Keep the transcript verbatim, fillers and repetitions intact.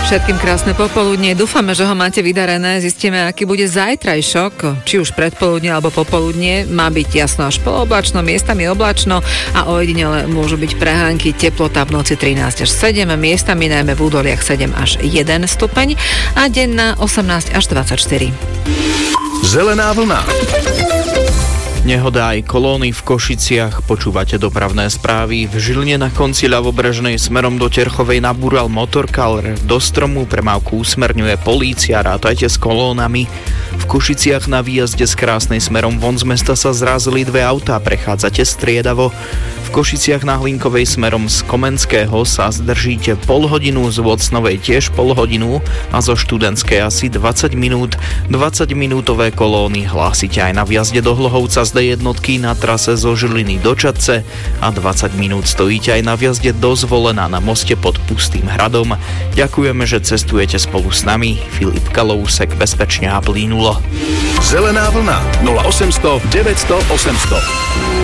Všetkým krásne popoludnie. Dúfame, že ho máte vydarené. Zistíme, aký bude zajtrajšok, či už predpoludne alebo popoludnie. Má byť jasno až polooblačno, miestami oblačno a ojedinele môžu byť prehánky. Teplota v noci trinásť až sedem, miestami najmä v údoliach sedem až jeden stupeň a denná osemnásť až dvadsaťštyri. Zelená vlna. Nehoda aj kolóny v Košiciach, počúvate dopravné správy. V Žiline na konci ľavobrežnej smerom do Terchovej nabúral motorkár do stromu, premávku usmerňuje polícia, rátajte s kolónami. V Košiciach na výjazde z Krásnej smerom von z mesta sa zrazili dve autá, prechádzate striedavo. V Košiciach na Hlinkovej smerom z Komenského sa zdržíte pol hodinu, z Vocnovej tiež pol hodinu a zo Študentskej asi dvadsať minút. dvadsaťminútové kolóny hlásite aj na výjazde do Hlohovca z dé jednotky na trase zo Žiliny do Čadce a dvadsať minút stojíte aj na výjazde do Zvolena na moste pod Pustým hradom. Ďakujeme, že cestujete spolu s nami. Filip Kalousek, bezpečne a plynulo. Zelená vlna nula osemsto deväťsto osemsto.